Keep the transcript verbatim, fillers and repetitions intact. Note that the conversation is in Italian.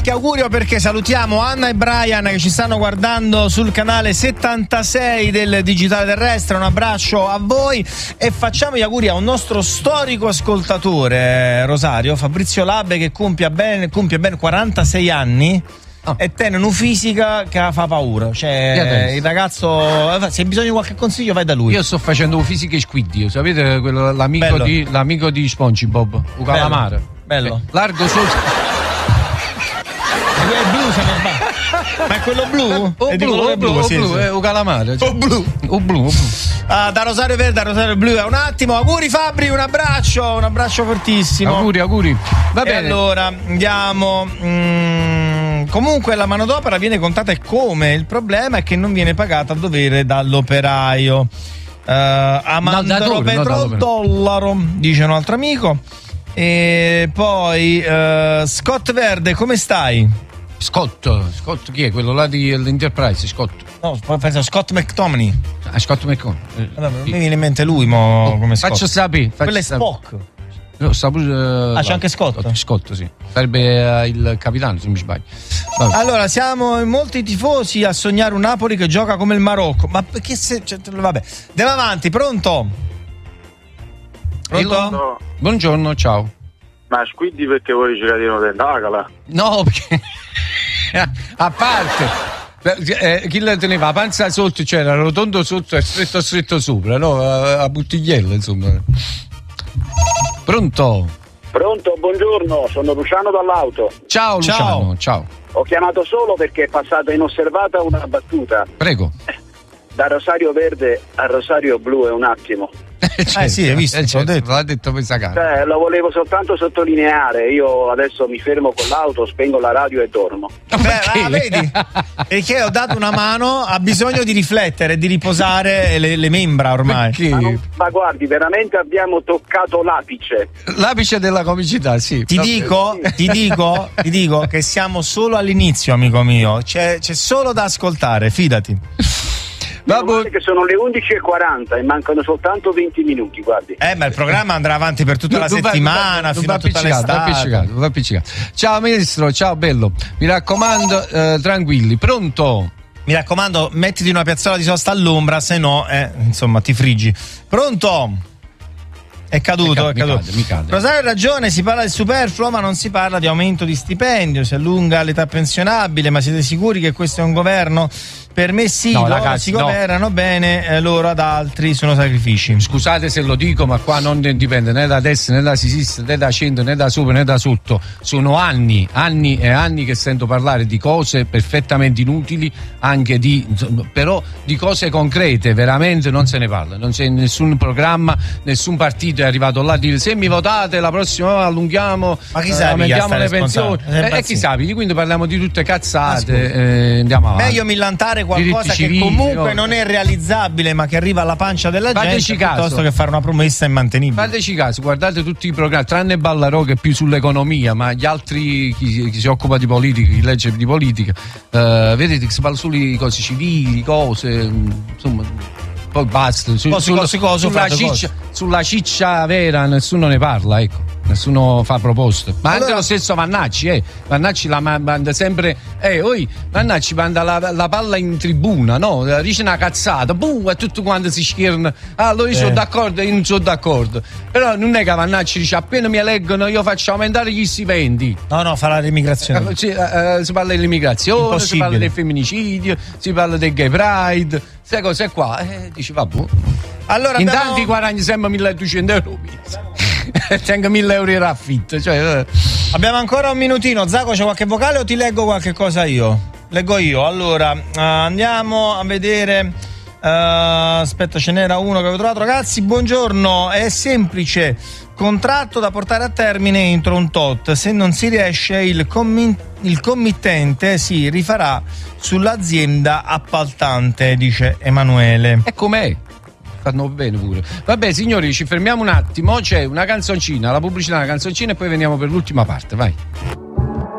Che augurio, perché salutiamo Anna e Brian che ci stanno guardando sul canale settantasei del Digitale Terrestre. Un abbraccio a voi e facciamo gli auguri a un nostro storico ascoltatore, Rosario, Fabrizio Labbe, che compie ben, compie ben quarantasei anni. Oh. E te non fisica che fa paura, cioè il ragazzo, se hai bisogno di qualche consiglio vai da lui. Io sto facendo fisica e squiddi, sapete quello, l'amico di, l'amico di SpongeBob, un calamare. Bello. Eh, largo solo. È blu, se non sbaglio. Ma è quello blu? O è blu, o blu, o sì, blu, sì. è un calamare. Cioè. O blu. O blu, o blu. Ah, da Rosario Verde a Rosario Blu. Un attimo, auguri Fabri, un abbraccio, un abbraccio fortissimo. Auguri, auguri. Va e bene. Allora, andiamo. Mm, comunque la manodopera viene contata e come? Il problema è che non viene pagata a dovere dall'operaio. Uh, Amandro no, Petro no, dollaro, dice un altro amico. E poi uh, Scott Verde, come stai? Scott, Scott chi è? Quello là di l'Enterprise, Scott. No, penso Scott McTominay. Ah, Scott McCon. Eh, allora, mi viene in mente lui, mo, oh, come Scott. Faccio sapere. Quello è Spock. No, sta pure, uh, ah, c'è anche Scott? Scott, Scott, sì. Sarebbe uh, il capitano, se non mi sbaglio. Vabbè. Allora, siamo molti tifosi a sognare un Napoli che gioca come il Marocco. Ma perché se... Cioè, vabbè. Andiamo avanti, pronto? Pronto? No. Buongiorno, ciao. Ma squiddi perché vuoi cittadino dell'Acala? No, perché... a parte... Eh, chi la teneva la panza sotto, c'era cioè, rotondo sotto e stretto stretto sopra, no? A, a bottigliella, insomma. Pronto? Pronto, buongiorno, sono Luciano dall'auto. Ciao Luciano, ciao. ciao. Ho chiamato solo perché è passata inosservata una battuta. Prego. Da Rosario Verde a Rosario Blu è un attimo. Eh, certo, eh sì, hai visto, eh, certo, detto. l'ha detto questa cara. Cioè, lo volevo soltanto sottolineare. Io adesso mi fermo con l'auto, spengo la radio e dormo. Beh, ah, vedi? Perché ho dato una mano, ha bisogno di riflettere e di riposare le, le membra ormai. Ma, non, ma guardi, veramente abbiamo toccato l'apice. L'apice della comicità, sì. Ti dico, ti dico, ti dico che siamo solo all'inizio, amico mio. C'è, c'è solo da ascoltare, fidati. Vabbè, che sono le undici e quaranta e mancano soltanto venti minuti, guardi. Eh, ma il programma andrà avanti per tutta non, la non settimana, va, fino a tutta l'estate. Va appiccicato. Ciao ministro, ciao bello. Mi raccomando, eh, tranquilli. Pronto? Mi raccomando, mettiti una piazzola di sosta all'ombra, se no, eh, insomma, ti friggi. Pronto? È caduto, mi è caduto. Mi cade, mi cade. Rosario ha ragione, si parla del superfluo, ma non si parla di aumento di stipendio, si allunga l'età pensionabile, ma siete sicuri che questo è un governo? Per me sì, no, loro ragazzi, si governano no. bene, eh, loro ad altri sono sacrifici. Scusate se lo dico, ma qua non dipende né da destra né da sinistra né da centro né da sopra né da sotto. Sono anni, anni e anni che sento parlare di cose perfettamente inutili, anche di, però di cose concrete, veramente non se ne parla, non c'è nessun programma, nessun partito è arrivato là a dire se mi votate la prossima volta allunghiamo, ma chi eh, sa aumentiamo le pensioni e eh, chi sa, quindi parliamo di tutte cazzate, eh, andiamo avanti. Meglio millantare qualcosa che comunque non è realizzabile ma che arriva alla pancia della Fateci gente caso. piuttosto che fare una promessa immantenibile. Fateci caso, guardate tutti i programmi, tranne Ballarò che è più sull'economia, ma gli altri, chi, chi si occupa di politica, chi legge di politica, uh, vedete che si parla solo di cose civili, cose, insomma, poi basta. Su, cose, sul, cose, cose, sulla, ciccia, sulla ciccia vera nessuno ne parla, ecco. Nessuno fa proposte, ma allora, anche lo stesso Vannacci, eh. Vannacci la manda sempre, eh, oi, Vannacci manda la, la palla in tribuna, no? Dice una cazzata, boom, e tutti quanti si schierano. Ah, allora io eh. sono d'accordo e io non sono d'accordo. Però non è che Vannacci dice appena mi eleggono io faccio aumentare gli stipendi. No, no, farà l'immigrazione. Eh, sì, eh, si parla dell'immigrazione, si parla del femminicidio, si parla del gay pride, queste cose qua. Eh, dici, vabbè. Allora, in abbiamo... tanti guadagni sempre milleduecento euro. Tengo mille euro in affitto, cioè, eh. Abbiamo ancora un minutino. Zaco, c'è qualche vocale o ti leggo qualche cosa io? Leggo io. Allora, uh, andiamo a vedere. Uh, aspetta, ce n'era uno che avevo trovato. Ragazzi, buongiorno. È semplice. Contratto da portare a termine entro un tot. Se non si riesce, il, commi- il committente si rifarà sull'azienda appaltante, dice Emanuele. E com'è? Fanno bene pure. Vabbè signori, ci fermiamo un attimo, c'è una canzoncina, la pubblicità, una canzoncina e poi veniamo per l'ultima parte, vai.